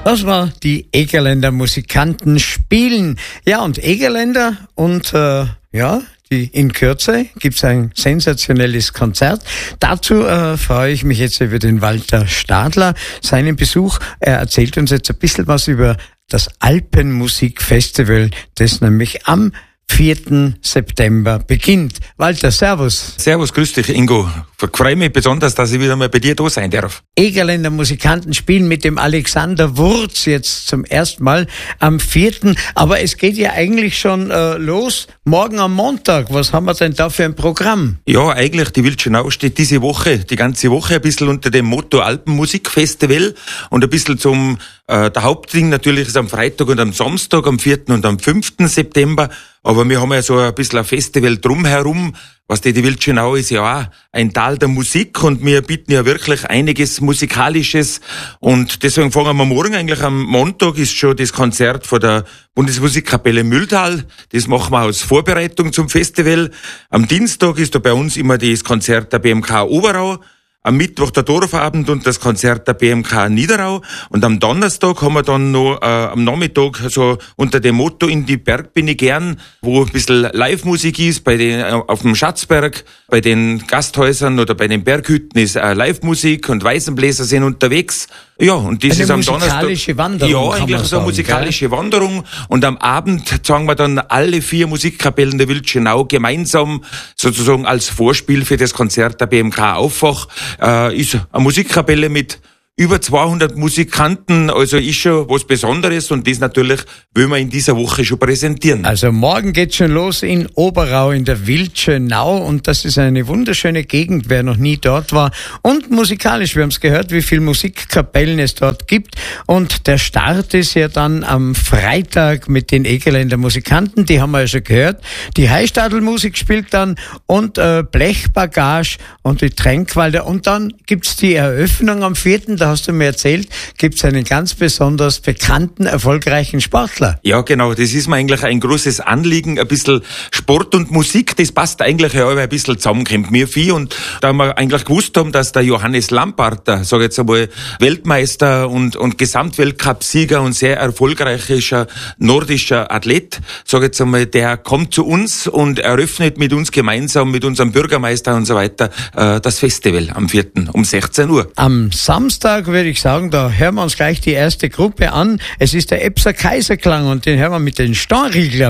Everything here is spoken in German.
Das war die Egerländer Musikanten spielen. Ja, und Egerländer und in Kürze gibt's ein sensationelles Konzert. Dazu freue ich mich jetzt über den Walter Stadler, seinen Besuch. Er erzählt uns jetzt ein bisschen was über das Alpenmusikfestival, das nämlich am 4. September beginnt. Walter, servus. Servus, grüß dich, Ingo. Ich freue mich besonders, dass ich wieder mal bei dir da sein darf. Egerländer Musikanten spielen mit dem Alexander Wurz jetzt zum ersten Mal am 4. Aber es geht ja eigentlich schon los. Morgen am Montag. Was haben wir denn da für ein Programm? Ja, eigentlich, die Wildschönau steht die ganze Woche ein bisschen unter dem Motto Alpenmusikfestival und ein bisschen zum, der Hauptding natürlich ist am Freitag und am Samstag, am 4. und am 5. September. Aber wir haben ja so ein bisschen ein Festival drumherum. Die Wildschönau ist ja auch ein Tal der Musik und wir bieten ja wirklich einiges Musikalisches. Und deswegen fangen wir morgen eigentlich am Montag ist schon das Konzert von der Bundesmusikkapelle Mühltal. Das machen wir aus Vorbereitung zum Festival. Am Dienstag ist da bei uns immer das Konzert der BMK Oberau. Am Mittwoch der Dorfabend und das Konzert der BMK Niederau. Und am Donnerstag haben wir dann noch am Nachmittag so unter dem Motto In die Berg bin ich gern, wo ein bisschen Live-Musik ist, auf dem Schatzberg, bei den Gasthäusern oder bei den Berghütten ist Live-Musik und Weißenbläser sind unterwegs. Ja, und das ist am Donnerstag. Eine musikalische Wanderung. Ja, eigentlich so eine musikalische Wanderung. Und am Abend sagen wir dann alle 4 Musikkapellen der Wildschönau gemeinsam sozusagen als Vorspiel für das Konzert der BMK Auffach. Ist eine Musikkapelle mit über 200 Musikanten, also ist schon was Besonderes und das natürlich will man in dieser Woche schon präsentieren. Also morgen geht's schon los in Oberau in der Wildschönau und das ist eine wunderschöne Gegend, wer noch nie dort war. Und musikalisch, wir haben es gehört, wie viele Musikkapellen es dort gibt und der Start ist ja dann am Freitag mit den Egerländer Musikanten, die haben wir ja schon gehört. Die Heistadelmusik spielt dann und Blechbagage und die Tränkwalder und dann gibt's die Eröffnung am 4., da hast du mir erzählt, gibt es einen ganz besonders bekannten, erfolgreichen Sportler. Ja, genau, das ist mir eigentlich ein großes Anliegen, ein bisschen Sport und Musik, das passt eigentlich ja ein bisschen zusammenkommt. Wir 4 und da wir eigentlich gewusst haben, dass der Johannes Lamparter, sag jetzt einmal, Weltmeister und Gesamtweltcup-Sieger und sehr erfolgreicher nordischer Athlet, sag jetzt einmal, der kommt zu uns und eröffnet mit uns gemeinsam, mit unserem Bürgermeister und so weiter, das Festival am 4. um 16 Uhr. Am Samstag würde ich sagen, da hören wir uns gleich die erste Gruppe an. Es ist der Epser Kaiserklang und den hören wir mit den Stornriegler.